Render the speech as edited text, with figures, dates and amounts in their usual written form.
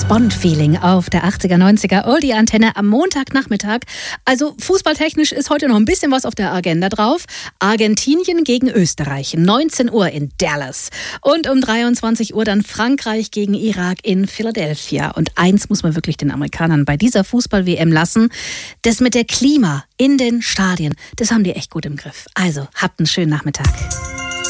James Bond-Feeling auf der 80er, 90er Oldie-Antenne am Montagnachmittag. Also fußballtechnisch ist heute noch ein bisschen was auf der Agenda drauf. Argentinien gegen Österreich, 19 Uhr in Dallas. Und um 23 Uhr dann Frankreich gegen Irak in Philadelphia. Und eins muss man wirklich den Amerikanern bei dieser Fußball-WM lassen. Das mit der Klima in den Stadien, das haben die echt gut im Griff. Also, habt einen schönen Nachmittag.